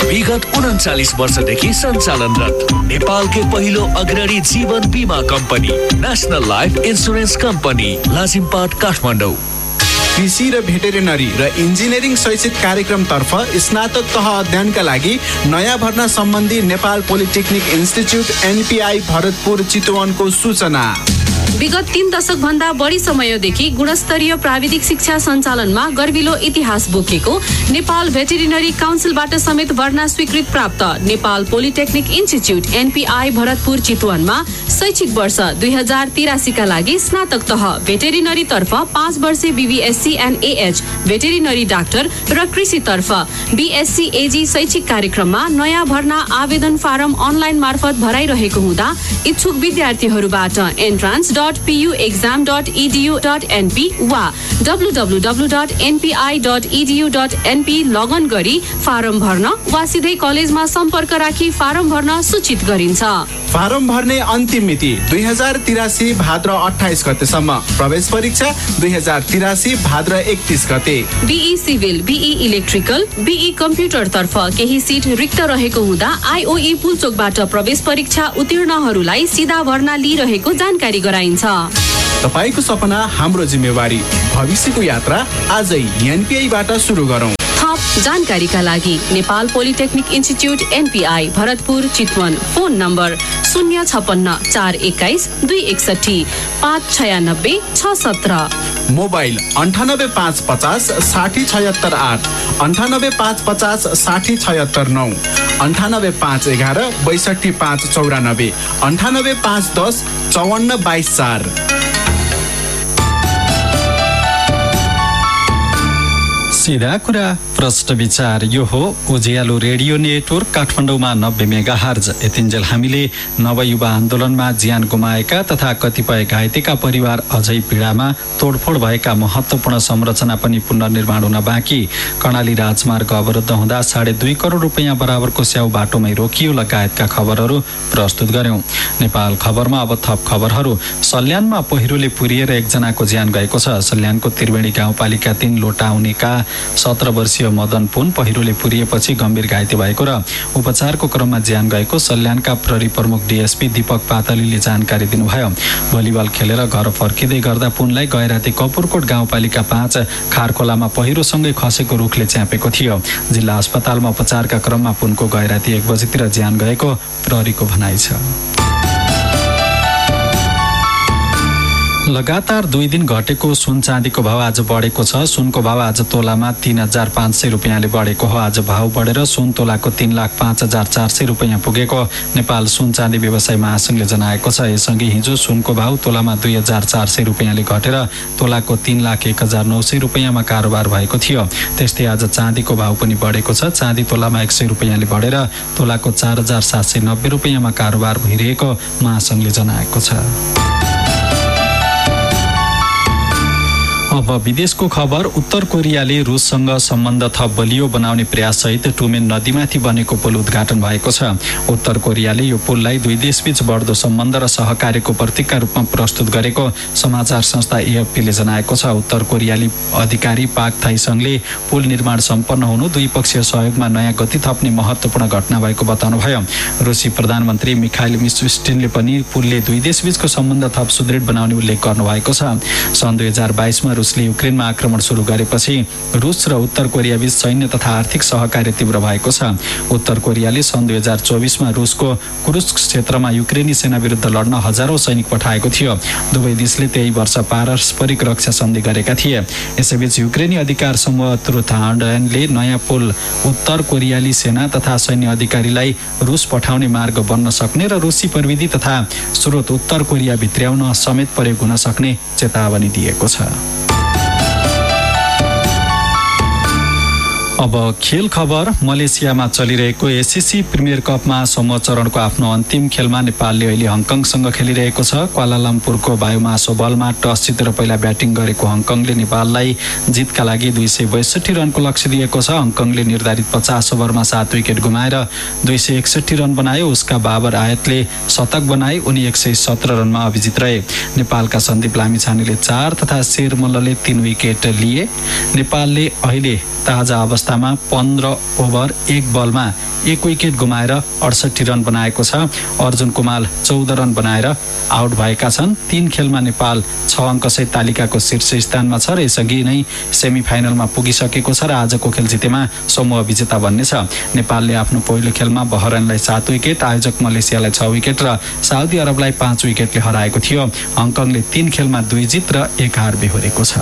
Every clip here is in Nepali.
विगत 39 वर्षदेखि सञ्चालनरत नेपालकै पहिलो अग्रणी जीवन बीमा company national life insurance company Lazimpat Kathmandu. कृषि र भेटेरिनरी र इन्जिनियरिङ शैक्षिक कार्यक्रमतर्फ स्नातक तह अध्ययनका लागि नयाँ भर्ना सम्बन्धी Nepal polytechnic institute NPI Bharatpur चितवनको सूचना। विगत 3 दशक भन्दा बढी समयदेखि गुणस्तरीय प्राविधिक शिक्षा सञ्चालनमा गर्विलो इतिहास बोकेको नेपाल भेटेरिनरी काउन्सिलबाट समेत भर्ना स्वीकृत प्राप्त Nepal polytechnic institute NPI Bharatpur चितवनमा शैक्षिक वर्ष 2083 का लागि स्नातक तह भेटेरिनरी तर्फ 5 वर्षे BVSC and AH veterinary doctor र कृषि तर्फ BSc AG शैक्षिक कार्यक्रममा नयाँ भर्ना आवेदन फारम अनलाइन मार्फत भराइरहेको हुँदा इच्छुक विद्यार्थीहरूबाट entrance.puexam.edu.np वा www.npi.edu.np लगइन गरी फारम भर्न वा सिधै कलेजमा सम्पर्क राखी फारम भर्न सूचित गरिन्छ। फारम भर्ने अन्तिम मिति 2083 भाद्र 28 गतेसम्म। प्रवेश परीक्षा 2083 भाद्र 31 गते। BE civil, BE electrical, BE computer तर्फ केही सिट रिक्त रहेको हुँदा IOE पुलचोकबाट प्रवेश परीक्षा उत्तीर्णहरूलाई सीधा भर्ना लिइरहेको जानकारी गराइन्छ। तपाईको सपना हाम्रो जिम्मेवारी। भविष्यको यात्रा आजै NPI-बाट सुरु गरौँ। थप जानकारीका लागि Nepal polytechnic institute NPI Bharatpur Chitwan phone number 056 421 261 596 617, mobile 98550 60768 98550 60769 98511 62594 98510 5422 4। सीधा कुरा प्रश्न विचार यो हो उज्यालो रेडियो नेटवर्क काठमाडौँमा 90 मेगाहर्ज। यतिन्जेल हामीले नवयुवा आन्दोलनमा ज्यान गुमाएका तथा कतिपय घाइतेका परिवार अझै पीडामा, तोडफोड भएका महत्त्वपूर्ण संरचना पनि पुनर्निर्माण हुन बाँकी, कर्णाली राजमार्ग अवरुद्ध हुँदा 2.5 करोड रुपैयाँ बराबरको स्याउ बाटोमै रोकियो लगायतका खबरहरू प्रस्तुत गर्यौं। नेपाल खबरमा अब थप खबरहरू। सल्यानमा पहिरोले पुरिएर एकजनाको ज्यान गएको छ। सल्यानको त्रिवेणी गाउँपालिका 3 लोटाउनेका 17 वर्षीय मदन पुन पहिरोले पुरिएपछि गम्भीर घाइते भएको र उपचारको क्रममा ज्यान गएको सल्यानका प्रहरी प्रमुख DSP दीपक पातलीले जानकारी दिनुभयो। भलिबल खेलेर घर फर्किँदै गर्दा पुनलाई गैराती कपुरकोट गाउँपालिका 5 खारखोलामा पहिरोसँगै खसेको रुखले च्यापेको थियो। जिल्ला अस्पतालमा उपचारका क्रममा पुनको गैराती 1 बजेतिर ज्यान गएको प्रहरीको भनाइ छ। लगातार 2 दिन घटेको सुन चाँदीको भाव आज बढेको छ। सुनको भाव आज तोलामा 3500 रुपियाँले बढेको हो। आज भाव बढेर सुन तोलाको 3,05,400 रुपियाँ पुगेको नेपाल सुन चाँदी व्यवसाय महासंघले जनाएको छ। यससँगै हिजो सुनको भाव तोलामा 2,400 रुपियाँले घटेर तोलाको 3,01,900 रुपियाँमा कारोबार भएको थियो। त्यस्तै आज चाँदीको भाव पनि बढेको छ। चाँदी तोलामा 100 रुपियाँले बढेर तोलाको 4,790 रुपियाँमा कारोबार भइरहेको महासंघले जनाएको छ। अब विदेशको खबर। उत्तर कोरियाले रुससँग सम्बन्ध थप बलियो बनाउने प्रयाससहित टुमेन नदीमाथि बनेको पुल उद्घाटन भएको छ। उत्तर कोरियाले यो पुललाई 2 देशबीच बढ्दो सम्बन्ध र सहकार्यको प्रतीकका रूपमा प्रस्तुत गरेको समाचार संस्था AFP-ले जनाएको छ। उत्तर कोरियाली अधिकारी पाक थाइसङले पुल निर्माण सम्पन्न हुनु द्विपक्षीय सहयोगमा नयाँ गति थप्ने महत्त्वपूर्ण घटना भएको बताउनुभयो। रुसी प्रधानमन्त्री मिखाइल मिशुस्टिनले पनि पुलले 2 देशबीचको सम्बन्ध थप सुदृढ बनाउने उल्लेख गर्नुभएको छ। सन् 2022मा रुसले युक्रेनमा आक्रमण सुरु गरेपछि रुस र उत्तर कोरिया बीच सैन्य तथा आर्थिक सहकार्य तीव्र भएको छ। उत्तर कोरियाले सन् 2024मा रुसको कुरुस्क क्षेत्रमा युक्रेनी सेना विरुद्ध लड्न हजारौं सैनिक पठाएको थियो। दुवै देशले त्यही वर्ष पारस्परिक रक्षा सन्धि गरेका थिए। यसैबीच युक्रेनी अधिकार समूह त्रुथान्डले नयाँ पुल उत्तर कोरियाली सेना तथा सैन्य अधिकारीलाई रुस पठाउने मार्ग बन्न सक्ने र रुसी प्रविधि तथा स्रोत उत्तर कोरिया भित्र्याउन समेत प्रयोग हुन सक्ने चेतावनी दिएको छ। अब खेल खबर। मलेसियामा चलिरहेको ACC प्रिमियर कपमा समूह चरणको आफ्नो अन्तिम खेलमा नेपालले अहिले हङकङसँग खेलिरहेको छ। क्वालालम्पुरको बायोमास ओभलमा टस जितेर पहिला ब्याटिङ गरेको हङकङले नेपाललाई जितका लागि 262 रनको लक्ष्य दिएको छ। हङकङले निर्धारित 50 ओभरमा 7 विकेट गुमाएर 261 रन बनायो। उसका बाबर आयतले शतक बनाए। उनी 117 रनमा अभिजित रहे। नेपालका सन्दीप लामिछानेले 4 तथा शेर मल्लले 3 विकेट लिए। नेपालले अहिले ताजा अवस्था अवस्थामा 15 ओभर 1 बलमा 1 विकेट गुमाएर 68 रन बनाएको छ। अर्जुन कुमाल 14 रन बनाएर आउट भएका छन्। 3 खेलमा नेपाल 6 अङ्कसहित तालिकाको शीर्ष स्थानमा छ र यसअघि नै सेमिफाइनलमा पुगिसकेको छ र आजको खेल जितेमा समूह विजेता बन्नेछ। नेपालले आफ्नो पहिलो खेलमा बहरैनलाई 7 विकेट, आयोजक मलेसियालाई 6 विकेट र साउदी अरबलाई 5 विकेटले हराएको थियो। हङकङले 3 खेलमा 2 जित र 1 हार बेहोरेको छ।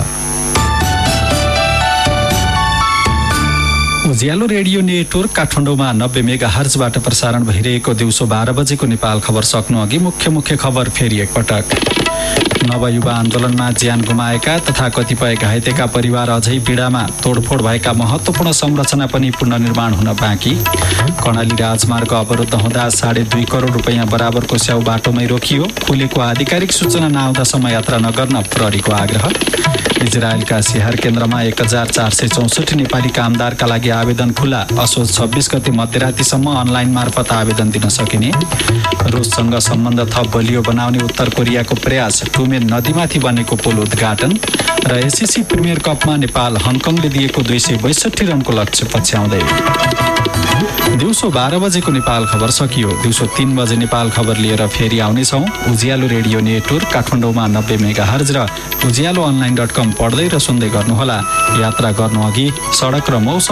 उज्यालो रेडियो नेटवर्क काठमाडौँमा 90 मेगाहर्जबाट प्रसारण भइरहेको दिउँसो 12 बजेको नेपाल खबर सक्नु अघि मुख्य खबर फेरि एकपटक। नवयुवा आन्दोलनमा ज्यान गुमाएका तथा कतिपय घाइतेका परिवार अझै पीडामा। तोडफोड भएका महत्त्वपूर्ण संरचना पनि पुनर्निर्माण हुन बाँकी। कर्णाली राजमार्ग अवरुद्ध हुँदा 2.5 करोड रुपैयाँ बराबरको स्याउ बाटोमै रोकियो। खुलेको आधिकारिक सूचना नआउँदासम्म यात्रा नगर्न प्रहरीको आग्रह। इजरायलका सिहार केन्द्रमा 1464 नेपाली कामदारका लागि आवेदन खुला। असोज 26 गते मध्यरातिसम्म अनलाइन मार्फत आवेदन दिन सकिने। रुससँग सम्बन्ध थप बलियो बनाउने उत्तर कोरियाको प्रयास। टुमेन नदीमाथि बनेको पुल उद्घाटन र एसएससी प्रिमियर कपमा नेपाल हङकङले दिएको 262 रनको लक्ष्य पछ्याउँदै। दिउँसो 12 बजेको नेपाल खबर सकियो। दिउँसो 3 बजे नेपाल खबर लिएर फेरि आउनेछौँ। उज्यालो रेडियो नेटवर्क काठमाडौँमा 90 मेगाहर्ज र उज्यालो online.com पढ्दै र सुन्दै गर्नुहोला। यात्रा गर्नु अघि सडक र मौसम